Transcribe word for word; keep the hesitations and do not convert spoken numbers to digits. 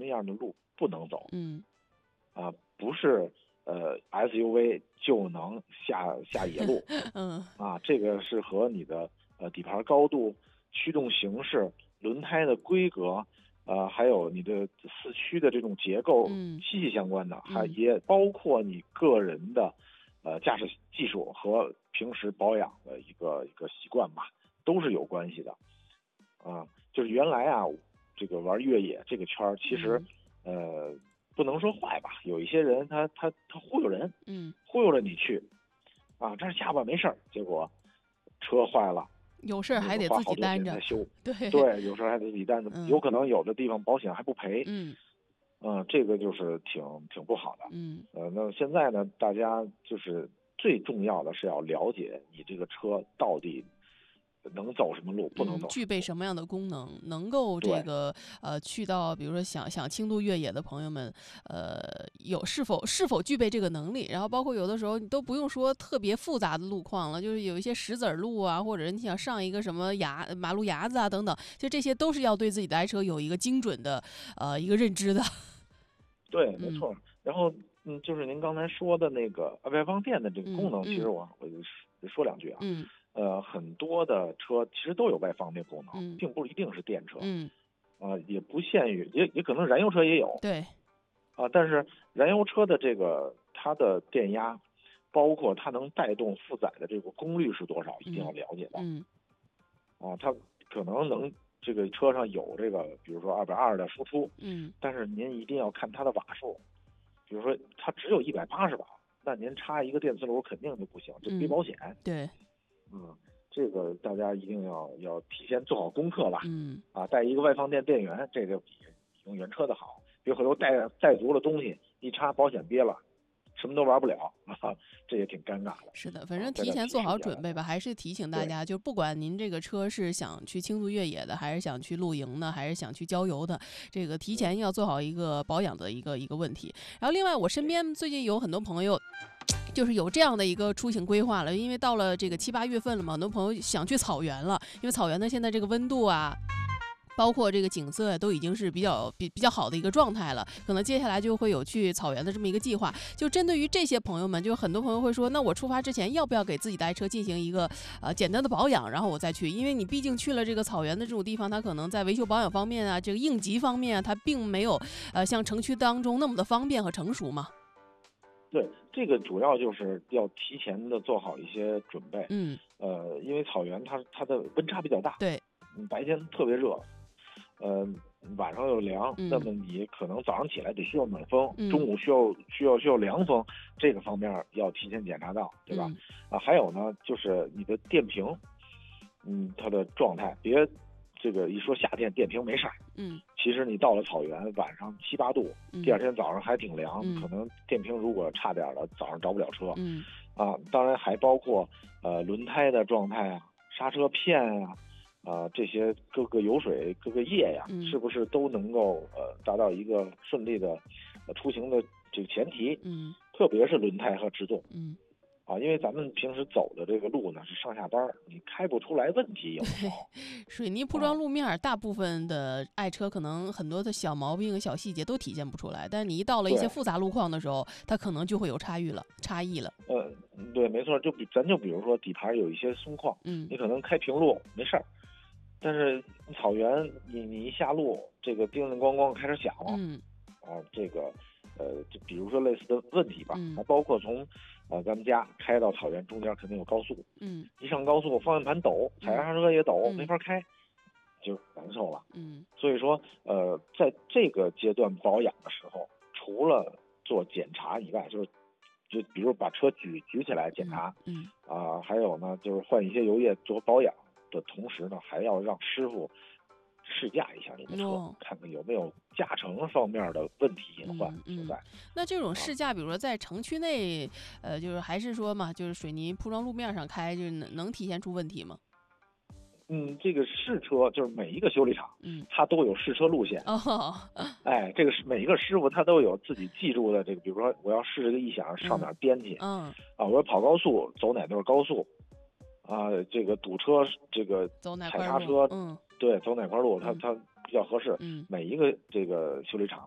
么样的路不能走。 嗯， 啊，不是呃 S U V 就能下下野路。 嗯， 啊，这个是和你的呃底盘高度、驱动形式、轮胎的规格，呃，还有你的四驱的这种结构嗯息息相关的，还嗯也包括你个人的呃驾驶技术和平时保养的一个一个习惯吧，都是有关系的。啊，就是原来啊，这个玩越野这个圈儿，其实、 嗯、 呃不能说坏吧，有一些人他他他忽悠人， 嗯， 忽悠着你去，啊，这儿下吧没事儿，结果车坏了， 有事儿还得自花好多己担着。 钱才修。 对对，有时候还得自己担着， 嗯有可能有的地方保险还不赔。 嗯嗯，这个就是挺挺不好的。 嗯呃，那现在呢，大家就是最重要的是要了解你这个车到底能走什么路，不能嗯， 走什具备么路。 什么样的功能，能够这对个呃去到，比如说想想轻度越野的朋友们，呃，有是否是否具备这个能力？然后包括有的时候你都不用说特别复杂的路况了，就是有一些石子儿路啊，或者你想上一个什么崖马路牙子啊等等，就这些都是要对自己的爱车有一个精准的呃一个认知的。 对，没嗯错。然后，嗯，就是您刚才说的那个外放电的这个功能，其嗯嗯实我我就说说两句啊。 嗯呃，很多的车其实都有外放电功能， 嗯并不一定是电车。 嗯， 啊、也不限于，也也可能燃油车也有。 对， 啊，但是燃油车的这个它的电压，包括它能带动负载的这个功率是多少，一定要嗯了解到。 嗯啊，它可能能这个车上有这个，比如说二百二的输出， 嗯但是您一定要看它的瓦数。比如说它只有一百八十瓦，那您插一个电磁炉肯定就不行，这没嗯， 保险。 对， 嗯，这个大家一定要要提前做好功课吧。 嗯。 啊，带一个外放电电源，这个比比用原车的好。别回头带带足了东西，一插保险憋了，什么都玩不了啊，这也挺尴尬的。 是的，反正啊，在这提提前做示一下大家。 好准备吧，还是提醒大对家，就不管您这个车是想去轻度越野的，还是想去露营的，还是想去郊游的，这个提前要做好一个保养的一个一个问题。然后另外，我身边最近有很多朋友。就是有这样的一个出行规划了，因为到了这个七八月份了嘛，很多朋友想去草原了，因为草原的现在这个温度啊，包括这个景色都已经是比较比比较好的一个状态了，可能接下来就会有去草原的这么一个计划。就针对于这些朋友们，就很多朋友会说，那我出发之前要不要给自己的爱车进行一个呃简单的保养，然后我再去？因为你毕竟去了这个草原的这种地方，它可能在维修保养方面啊，这个应急方面啊，它并没有呃像城区当中那么的方便和成熟嘛。 对，这个主要就是要提前的做好一些准备。 嗯， 呃，因为草原它它的温差比较大， 对， 嗯，白天特别热，呃，晚上又凉， 嗯那么你可能早上起来得需要暖风， 嗯中午需要需要需要凉风，这个方面要提前检查到，对吧？ 嗯啊，还有呢，就是你的电瓶，嗯，它的状态，别这个一说夏天电瓶没事儿， 嗯其实你到了草原，晚上七八度， 嗯， 第二天早上还挺凉， 嗯可能电瓶如果差点了，早上着不了车。 嗯啊，当然还包括呃轮胎的状态啊、刹车片啊、啊这些各个油水、各个液呀， 嗯是不是都能够呃达到一个顺利的呃出行的这个前提？ 嗯特别是轮胎和制动嗯。 啊，因为咱们平时走的这个路呢是上下班，你开不出来问题，有的时候。 水泥铺啊， 装路面儿，大部分的爱车可能很多的小毛病、小细节都体现不出来，但是你一到了一些对， 复杂路况的时候，它可能就会有差异了、差异了。 呃，对，没错，就比咱就比如说底盘有一些松旷， 嗯你可能开平路没事儿，但是草原你你一下路，这个叮叮咣咣开始响了。 嗯啊，这个，呃，就比如说类似的问题吧， 嗯还包括从，呃，咱们家开到草原中间肯定有高速， 嗯一上高速方向盘抖，踩刹车也抖， 嗯没法开，就难受了。 嗯所以说，呃，在这个阶段保养的时候，除了做检查以外，就是就比如把车举举起来检查， 嗯啊、还有呢就是换一些油液做保养的同时呢，还要让师傅试驾一下你的车， 哦看看有没有驾乘方面的问题隐患嗯嗯， 所在。 那这种试驾，比如说在城区内，呃，就是还是说嘛，就是水泥铺装路面上开，就是能能体现出问题吗？ 嗯，这个试车就是每一个修理厂， 嗯， 它都有试车路线。 哦， 哎，这个是每一个师傅他都有自己记住的这个，比如说我要试这个异响上哪儿颠去， 嗯， 啊，我要跑高速走哪段高速，啊，这个堵车这个走哪踩块路？ 刹车， 嗯对，走哪块路它嗯它比较合适。 嗯。 每一个这个修理厂